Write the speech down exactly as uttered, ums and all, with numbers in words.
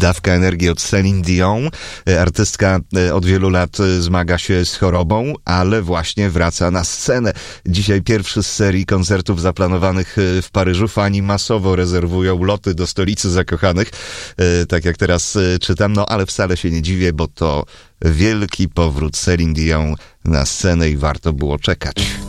Dawka energii od Celine Dion. Artystka od wielu lat zmaga się z chorobą, ale właśnie wraca na scenę. Dzisiaj pierwszy z serii koncertów zaplanowanych w Paryżu. Fani masowo rezerwują loty do stolicy zakochanych, tak jak teraz czytam, no ale wcale się nie dziwię, bo to wielki powrót Celine Dion na scenę i warto było czekać.